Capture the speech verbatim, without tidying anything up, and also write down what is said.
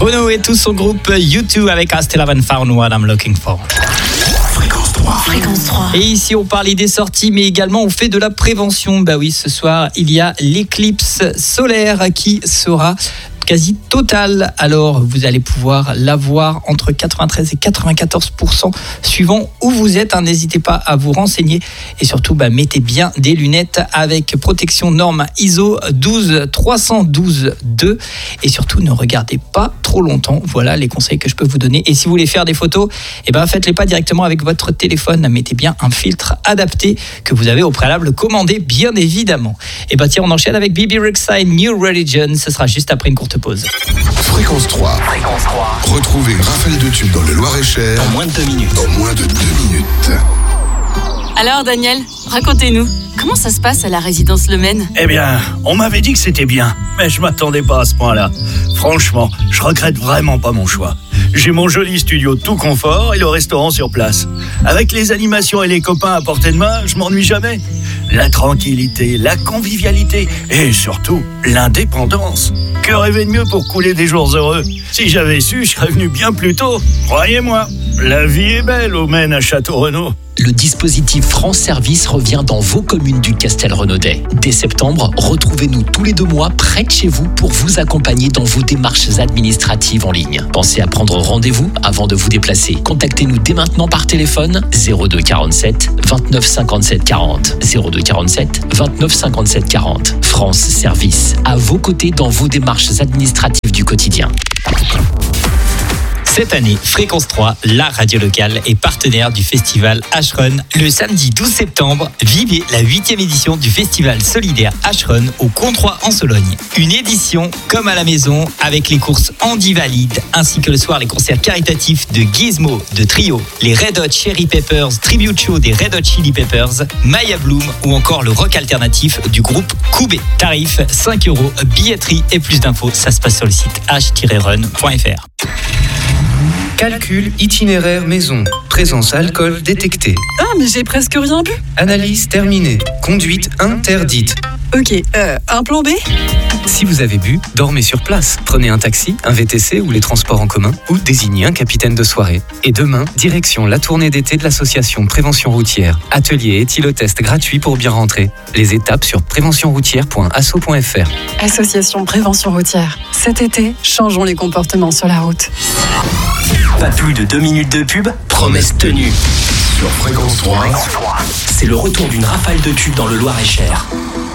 Renaud et tout son groupe U deux avec I Still Haven't Found What I'm Looking For. Fréquence trois. Fréquence trois. Et ici, on parlait des sorties, mais également on fait de la prévention. Bah oui, ce soir, il y a l'éclipse solaire qui sera quasi totale. Alors, vous allez pouvoir la voir entre quatre-vingt-treize et quatre-vingt-quatorze pour cent suivant où vous êtes. Hein, n'hésitez pas à vous renseigner et surtout, bah, mettez bien des lunettes avec protection norme I S O douze trois cent douze deux et surtout, ne regardez pas trop longtemps. Voilà les conseils que je peux vous donner. Et si vous voulez faire des photos, eh ben, faites-les pas directement avec votre téléphone. Mettez bien un filtre adapté que vous avez au préalable commandé, bien évidemment. Et bah tiens, on enchaîne avec B B Rexha, New Religion. Ce sera juste après une courte pause. Fréquence trois. Fréquence trois. Retrouvez une rafale de tubes dans le Loir-et-Cher En moins de deux minutes. en moins de deux minutes. Alors Daniel, racontez-nous, comment ça se passe à la résidence Le Maine ? Eh bien, on m'avait dit que c'était bien, mais je m'attendais pas à ce point-là. Franchement, je regrette vraiment pas mon choix. J'ai mon joli studio tout confort et le restaurant sur place. Avec les animations et les copains à portée de main, je m'ennuie jamais. La tranquillité, la convivialité et surtout l'indépendance. Que rêver de mieux pour couler des jours heureux ? Si j'avais su, je serais venu bien plus tôt. Croyez-moi, la vie est belle au Maine à Château-Renaud. Le dispositif France Service revient dans vos communes du Castel-Renaudet. Dès septembre, retrouvez-nous tous les deux mois près de chez vous pour vous accompagner dans vos démarches administratives en ligne. Pensez à prendre rendez-vous avant de vous déplacer. Contactez-nous dès maintenant par téléphone zéro deux quarante-sept vingt-neuf cinquante-sept quarante. zéro deux quarante-sept vingt-neuf cinquante-sept quarante. France Service, à vos côtés dans vos démarches administratives du quotidien. Cette année, Fréquence trois, la radio locale, est partenaire du festival H-Run. Le samedi douze septembre, vivez la huitième édition du festival solidaire H-Run au Comtrois en Sologne. Une édition comme à la maison avec les courses Andy Valide ainsi que le soir les concerts caritatifs de Gizmo, de Trio, les Red Hot Chili Peppers, Tribute Show des Red Hot Chili Peppers, Maya Bloom ou encore le rock alternatif du groupe Koubé. Tarif cinq euros, billetterie et plus d'infos, ça se passe sur le site h tiret run point f r. Calcul itinéraire maison. Présence alcool détectée. Ah mais j'ai presque rien bu. Analyse terminée. Conduite interdite. Ok, euh, un plan B ? Si vous avez bu, dormez sur place. Prenez un taxi, un V T C ou les transports en commun ou désignez un capitaine de soirée. Et demain, direction la tournée d'été de l'association Prévention Routière. Atelier éthylotest gratuit pour bien rentrer. Les étapes sur prévention routière point asso point f r. Association Prévention Routière. Cet été, changeons les comportements sur la route. Pas plus de deux minutes de pub, promesse tenue. Sur Fréquence trois. C'est le retour d'une rafale de tubes dans le Loir-et-Cher.